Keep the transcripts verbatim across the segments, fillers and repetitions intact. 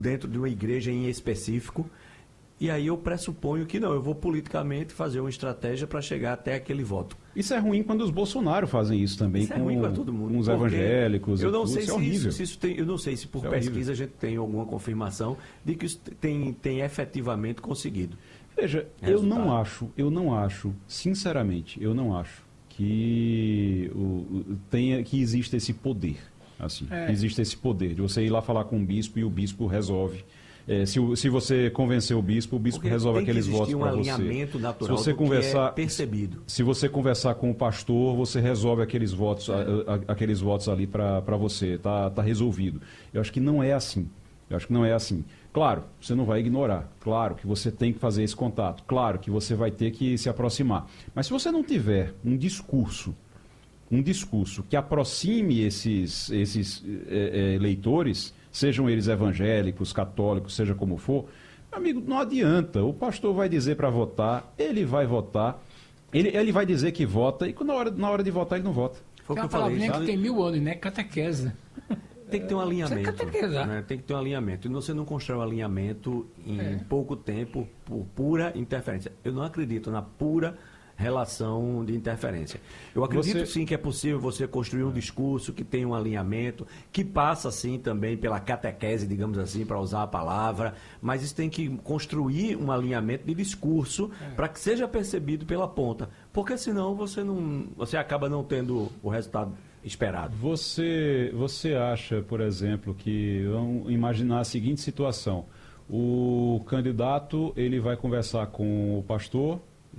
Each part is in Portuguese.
dentro de uma igreja em específico, e aí eu pressuponho que não, eu vou politicamente fazer uma estratégia para chegar até aquele voto. Isso é ruim quando os Bolsonaro fazem isso também, isso com, é ruim para todo mundo, com os evangélicos. Eu não tudo. sei Isso se, é isso, se isso tem, eu não sei se por isso pesquisa é a gente tem alguma confirmação de que isso tem, tem efetivamente conseguido. Veja, resultado. eu não acho, eu não acho, sinceramente, eu não acho que o, tenha, que exista esse poder, assim, é. que exista esse poder de você ir lá falar com o bispo e o bispo resolve. É, se, se você convencer o bispo, o bispo Porque resolve aqueles votos para um você. alinhamento natural se você conversar, que é percebido. Se você conversar com o pastor, você resolve aqueles votos, a, a, aqueles votos ali para você. Tá, tá resolvido. Eu acho que não é assim. Eu acho que não é assim. Claro, você não vai ignorar. Claro que você tem que fazer esse contato. Claro que você vai ter que se aproximar. Mas se você não tiver um discurso, um discurso que aproxime esses, esses é, é, eleitores, sejam eles evangélicos, católicos, seja como for, amigo, não adianta. O pastor vai dizer para votar, ele vai votar, ele, ele vai dizer que vota, e na hora, na hora de votar ele não vota. Foi o que eu falei, sabe? Que tem mil anos, né? Catequese. Tem que ter um alinhamento. É né? Tem que ter um alinhamento. E você não constrói um alinhamento em é. pouco tempo por pura interferência. Eu não acredito na pura relação de interferência. Eu acredito você... sim que é possível você construir um discurso que tem um alinhamento, que passa sim também pela catequese, digamos assim, para usar a palavra, mas isso tem que construir um alinhamento de discurso é. para que seja percebido pela ponta, porque senão você não, você acaba não tendo o resultado esperado. Você, você acha, por exemplo, que vamos imaginar a seguinte situação: o candidato ele vai conversar com o pastor,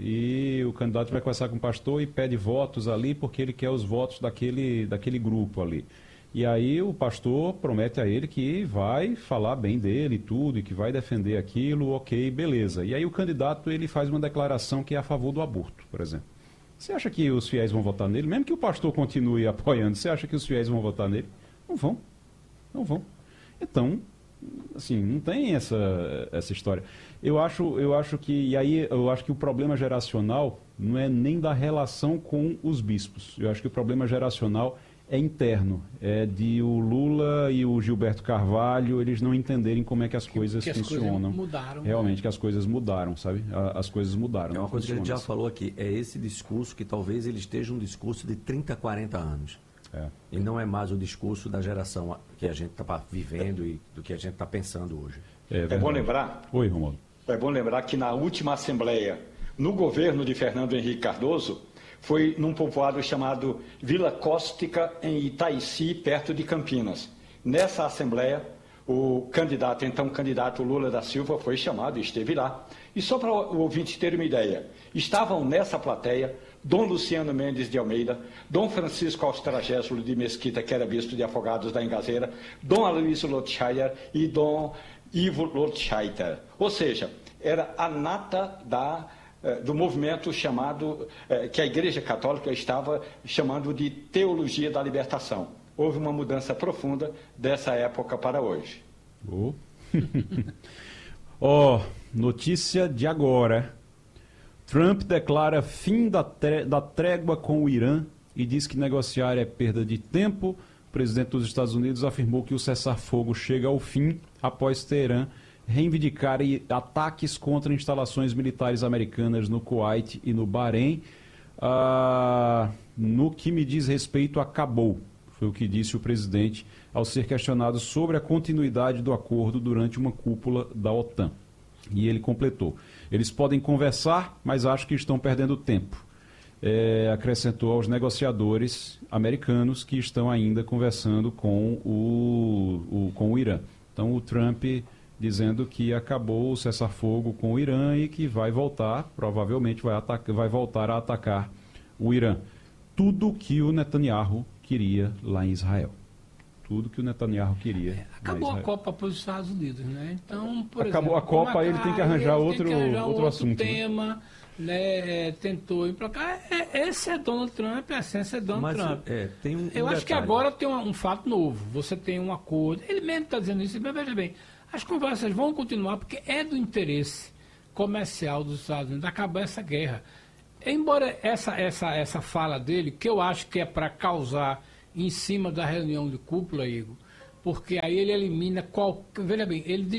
e o candidato vai conversar com o pastor e pede votos ali porque ele quer os votos daquele, daquele grupo ali. E aí o pastor promete a ele que vai falar bem dele e tudo, e que vai defender aquilo, ok, beleza. E aí o candidato ele faz uma declaração que é a favor do aborto, por exemplo. Você acha que os fiéis vão votar nele? Mesmo que o pastor continue apoiando, você acha que os fiéis vão votar nele? Não vão. Não vão. Então, assim, não tem essa, essa história. Eu acho, eu acho que, e aí eu acho que o problema geracional não é nem da relação com os bispos. Eu acho que o problema geracional é interno, é de o Lula e o Gilberto Carvalho, eles não entenderem como é que as coisas que funcionam. As coisas mudaram. Realmente, que as coisas mudaram, sabe? As coisas mudaram. É uma coisa que a gente já falou aqui, é esse discurso que talvez ele esteja um discurso de trinta, quarenta anos. É. E não é mais o discurso da geração que a gente está vivendo e do que a gente está pensando hoje. É, é bom lembrar... Oi, Romualdo. É bom lembrar que na última Assembleia, no governo de Fernando Henrique Cardoso, foi num povoado chamado Vila Cóstica, em Itaici, perto de Campinas. Nessa Assembleia, o candidato, então candidato Lula da Silva, foi chamado e esteve lá. E só para o ouvinte ter uma ideia, estavam nessa plateia Dom Luciano Mendes de Almeida, Dom Francisco Austragésilo de Mesquita, que era bispo de Afogados da Engazeira, Dom Aloysio Lotscheider e Dom Ivo Lotscheider. Ou seja, era a nata da, do movimento chamado, que a Igreja Católica estava chamando de Teologia da Libertação. Houve uma mudança profunda dessa época para hoje. Ó, oh. oh, notícia de agora. Trump declara fim da, da trégua com o Irã e diz que negociar é perda de tempo. O presidente dos Estados Unidos afirmou que o cessar-fogo chega ao fim após Teherã reivindicar ataques contra instalações militares americanas no Kuwait e no Bahrein. Ah, no que me diz respeito, acabou. Foi o que disse o presidente ao ser questionado sobre a continuidade do acordo durante uma cúpula da OTAN. E ele completou: eles podem conversar, mas acho que estão perdendo tempo. É, acrescentou aos negociadores americanos que estão ainda conversando com o, o, com o Irã. Então o Trump dizendo que acabou o cessar-fogo com o Irã e que vai voltar, provavelmente vai, ataca, vai voltar a atacar o Irã. Tudo que o Netanyahu queria lá em Israel. Tudo que o Netanyahu queria. É, acabou a Copa para os Estados Unidos, né? Então, por acabou exemplo, a Copa, ele tem que arranjar outro, que arranjar outro, outro assunto. tema, né? É, tentou ir para cá. É, esse é Donald Trump, a essência é Donald Mas, Trump. É, tem um, Eu um acho detalhe. que agora tem um, um fato novo. Você tem um acordo. Ele mesmo está dizendo isso, mas veja bem, as conversas vão continuar porque é do interesse comercial dos Estados Unidos acabar essa guerra. Embora essa, essa, essa fala dele, que eu acho que é para causar em cima da reunião de cúpula, Igor, porque aí ele elimina qualquer... Veja bem, ele